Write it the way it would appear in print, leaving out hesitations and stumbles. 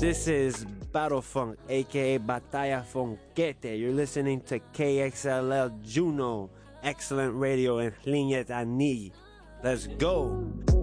This is Battle Funk, aka Batalla Funkete. You're listening to KXLL Juno, excellent radio in Linyet Ani. Let's go.